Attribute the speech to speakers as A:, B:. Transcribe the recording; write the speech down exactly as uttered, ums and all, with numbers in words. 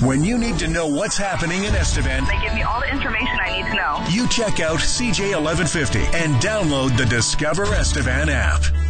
A: When you need to know what's happening in Estevan,
B: They give me all the information I need to know.
A: you check out C J eleven fifty and download the Discover Estevan app.